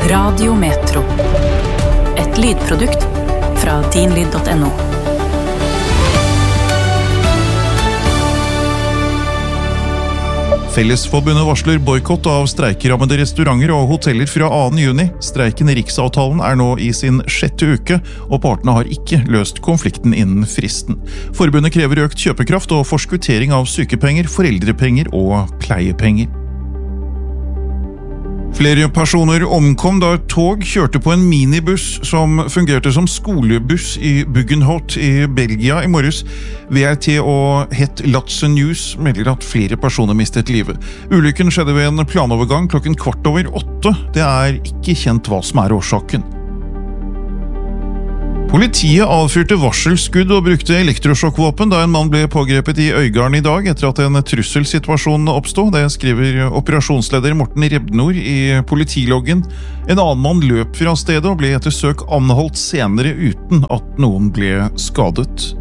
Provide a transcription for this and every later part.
Radio Metro. Et lydprodukt fra dinlyd.no. Fellesforbundet varsler boykott av streikerammede restauranter og hoteller fra 2. juni. Streiken i Riksavtalen er nå i sin 6. uke, og partene har ikke løst konflikten innen fristen. Forbundet krever økt kjøpekraft og forskuttering av sykepenger, foreldrepenger og pleiepenger. Flere personer omkom da et tog kjørte på en minibuss som fungerte som skolebuss i Buggenhout i Belgia i morges. VRT og Het Latse News melder at flere personer mistet livet. Ulykken skjedde ved en planovergang klokken 7:15. Det er ikke kjent hva som er årsaken. Politiet avfyrte varselskudd og brukte elektrosjokkvåpen da en mann ble pågrepet i Øygarden i dag etter at en trusselsituasjon oppstod. Det skriver operasjonsleder Morten Rebnor i politiloggen. En annen mann løp fra stedet og ble etter søk anholdt senere uten at noen ble skadet.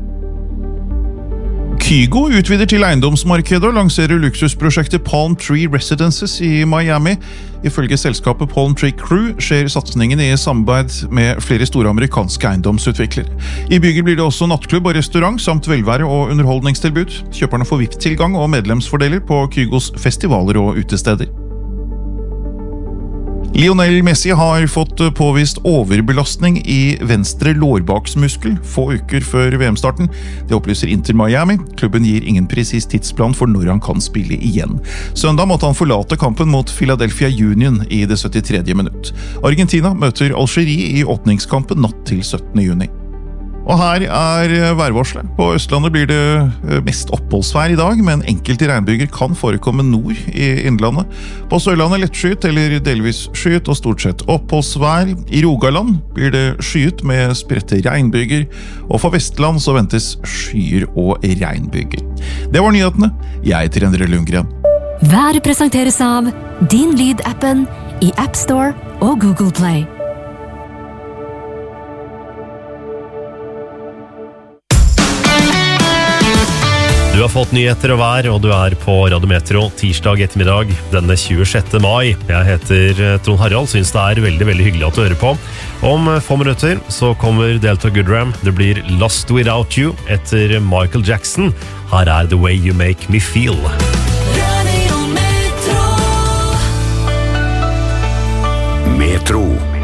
Kygo utvider til eiendomsmarkedet og lanserer luksusprosjektet Palm Tree Residences i Miami. Ifølge selskapet Palm Tree Crew skjer satsningen i samarbeid med flere store amerikanske eiendomsutviklere. I bygget blir det også nattklubb og restaurant samt velvære og underholdningstilbud. Kjøperne får VIP-tilgang og medlemsfordeler på Kygos festivaler og utesteder. Lionel Messi har fått påvist overbelastning i venstre lårbaksmuskel få uker før VM-starten. Det opplyser Inter Miami. Klubben gir ingen presis tidsplan for når han kan spille igjen. Søndag måtte han forlate kampen mot Philadelphia Union i det 73. minutt. Argentina møter Algerie i åpningskampen natt til 17. juni. Og her er værvarselet. På Østlandet blir det mest oppholdsvær i dag, men enkelte regnbyger kan forekomme nord i innlandet. På Sørlandet lettskyet eller delvis skyet og stort sett oppholdsvær. I Rogaland blir det skyet med spredte regnbyger, og for Vestland så ventes skyer og regnbyger. Det var nyhetene. Jeg heter Endre Lundgren. Været presenteres av Din Lyd-appen i App Store og Google Play. Du har fått nyheter og vær, og du er på Radio Metro tirsdag ettermiddag denne 26. mai. Jeg heter Trond Harald, synes det er veldig, veldig hyggelig at du hører på. Om få minutter så kommer Delta Goodram. Det blir Lost Without You etter Michael Jackson. Her er The Way You Make Me Feel. Radio Metro. Metro.